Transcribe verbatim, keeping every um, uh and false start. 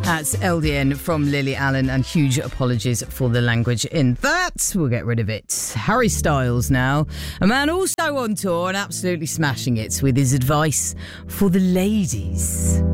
That's L D N from Lily Allen, and huge apologies for the language in that. We'll get rid of it. Harry Styles now, a man also on tour and absolutely smashing it with his advice for the ladies.